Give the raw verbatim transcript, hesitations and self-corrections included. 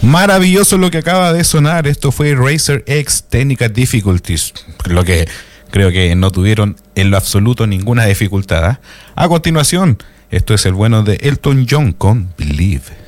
Maravilloso lo que acaba de sonar. Esto fue Razer X Technical Difficulties, lo que creo que no tuvieron en lo absoluto ninguna dificultad. A continuación, esto es el bueno de Elton John con Believe.